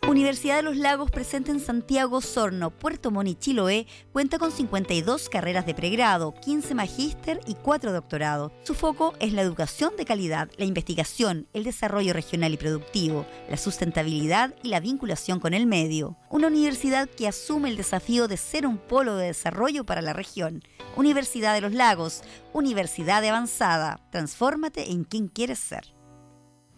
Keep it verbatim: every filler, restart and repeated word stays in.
Universidad de los Lagos, presente en Santiago, Osorno, Puerto Montt y Chiloé, cuenta con cincuenta y dos carreras de pregrado, quince magíster y cuatro doctorados. Su foco es la educación de calidad, la investigación, el desarrollo regional y productivo, la sustentabilidad y la vinculación con el medio. Una universidad que asume el desafío de ser un polo de desarrollo para la región. Universidad de los Lagos, universidad de avanzada. Transfórmate en quien quieres ser.